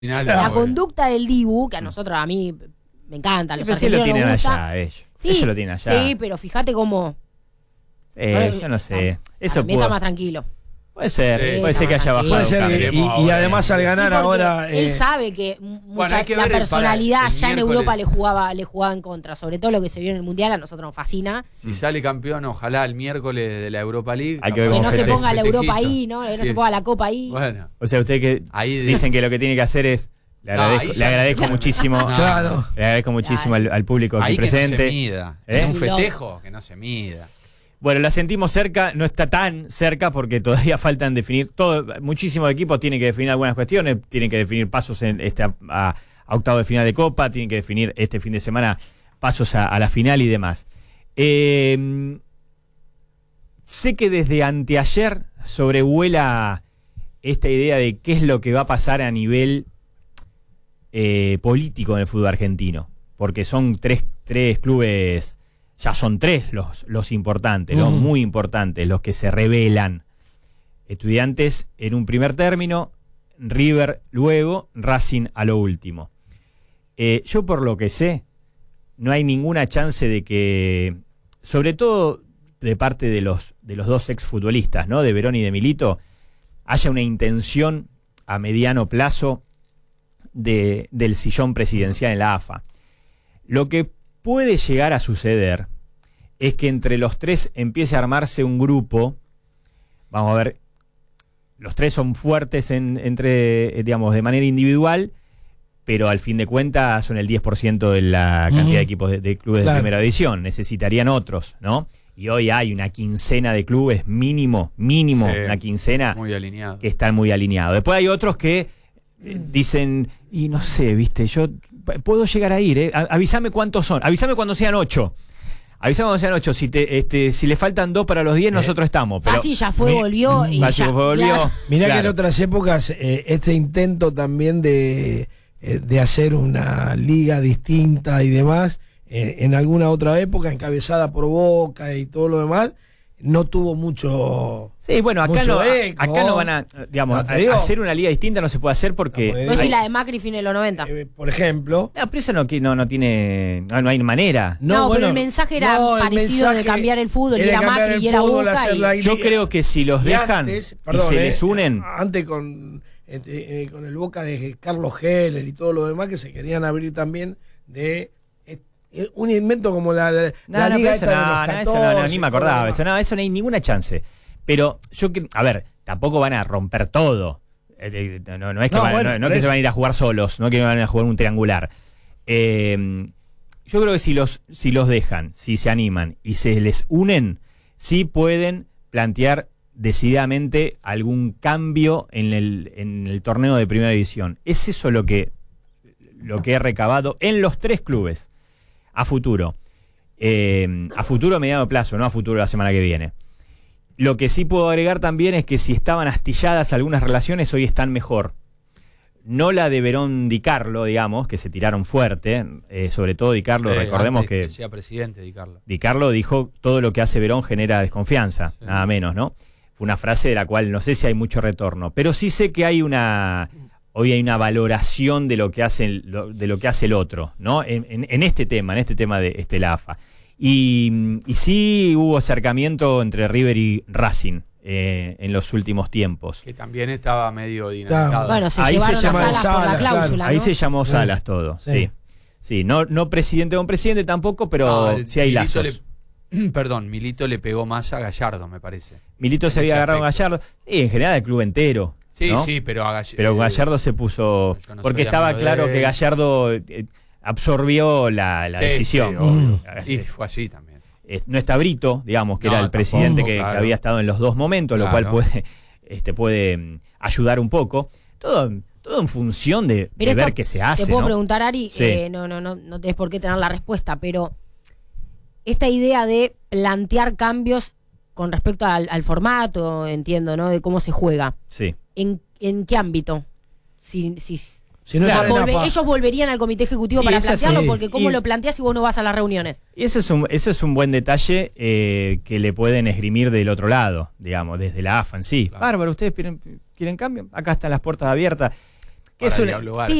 La conducta del Dibu, que a nosotros, a mí me encanta. Pero sí lo tienen allá, ellos. Sí, ellos lo tienen allá. Sí, pero fíjate cómo... yo no sé. Eso está más tranquilo. Puede ser que haya bajado. Puede ser, y además al ganar ahora... Él sabe que la personalidad ya en Europa le jugaba en contra, sobre todo lo que se vio en el Mundial, a nosotros nos fascina. Si sale campeón, ojalá el miércoles de la Europa League. Que no se ponga la Europa ahí, ¿no? Que no se ponga la Copa ahí. Bueno. O sea, usted que dicen que lo que tiene que hacer es... Le agradezco muchísimo. Claro. Le agradezco muchísimo al público aquí presente. Que no se mida. Es un festejo que no se mida. Bueno, la sentimos cerca, no está tan cerca porque todavía faltan definir muchísimos equipos tienen que definir algunas cuestiones, tienen que definir pasos en a octavo de final de Copa, tienen que definir este fin de semana pasos a la final y demás. Sé que desde anteayer sobrevuela esta idea de qué es lo que va a pasar a nivel político en el fútbol argentino, porque son tres clubes. Ya son tres los importantes, los muy importantes, los que se revelan. Estudiantes en un primer término, River luego, Racing a lo último. Yo por lo que sé, no hay ninguna chance de que, sobre todo de parte de los dos exfutbolistas, ¿no? De Verón y de Milito, haya una intención a mediano plazo del sillón presidencial en la AFA. Lo que puede llegar a suceder es que entre los tres empiece a armarse un grupo. Vamos a ver, los tres son fuertes digamos, de manera individual, pero al fin de cuentas son el 10% de la cantidad de equipos de clubes de primera división. Necesitarían otros, ¿no? Y hoy hay una quincena de clubes, mínimo, una quincena muy alineado, que están muy alineados. Después hay otros que dicen, y no sé, viste, yo puedo llegar a ir, avísame cuántos son, avísame cuando sean 8. Avísame cuando sean 8, si le faltan 2 para los 10, nosotros estamos. Pero Fácil ya fue, volvió. Claro. Mirá que en otras épocas este intento también de hacer una liga distinta y demás, en alguna otra época, encabezada por Boca y todo lo demás, no tuvo mucho. Sí, bueno, acá no van a, digamos, hacer una liga distinta no se puede hacer porque. No es la de Macri fin de los 90. Por ejemplo. No, pero eso no tiene. No hay manera. Pero el mensaje era parecido de cambiar el fútbol, y era Macri y era Boca. Yo creo que si los dejan y se les unen. Antes con el Boca de Carlos Heller y todo lo demás, que se querían abrir también de. Un invento como la liga esta de los 14, ni me acordaba eso no hay ninguna chance, pero a ver, tampoco van a romper todo, no es que que se van a ir a jugar solos, no es que van a jugar un triangular. Yo creo que si los dejan, si se animan y se les unen, sí pueden plantear decididamente algún cambio en el torneo de primera división. Es eso lo que he recabado en los tres clubes. A futuro a mediano plazo, no a futuro la semana que viene. Lo que sí puedo agregar también es que si estaban astilladas algunas relaciones, hoy están mejor. No la de Verón Di Carlo, digamos, que se tiraron fuerte, sobre todo Di Carlo, recordemos que sea presidente Di Carlo. Di Carlo dijo, todo lo que hace Verón genera desconfianza, nada menos, ¿no? Fue una frase de la cual no sé si hay mucho retorno, pero sí sé que hoy hay una valoración de lo que hace el otro, ¿no? En este tema de la AFA. Y sí hubo acercamiento entre River y Racing en los últimos tiempos. Que también estaba medio dinamitado. Bueno, ahí se llama Salas por la cláusula, claro. ¿no? Ahí se llamó Salas todo, sí. Sí, no presidente con presidente tampoco, pero sí hay lazos. Milito le pegó más a Gallardo, me parece. Milito se había agarrado a Gallardo. Sí, en general el club entero. Sí, ¿no? sí, pero Gallardo se puso. Porque estaba claro que Gallardo absorbió la decisión. Sí, y fue así también. No está Brito, digamos, que era el presidente que había estado en los dos momentos, lo cual puede ayudar un poco. Todo en función de ver qué se hace. Te puedo ¿no? preguntar, Ari, sí. No tenés por qué tener la respuesta, pero esta idea de plantear cambios con respecto al formato, entiendo, ¿no? De cómo se juega. Sí. ¿En qué ámbito? Si no ellos volverían al comité ejecutivo para plantearlo, porque ¿cómo lo planteas si vos no vas a las reuniones? Y eso es un buen detalle que le pueden esgrimir del otro lado, digamos, desde la AFA en sí. Claro. Bárbaro, ¿ustedes quieren cambio? Acá están las puertas abiertas. para es una- dialogar. Sí,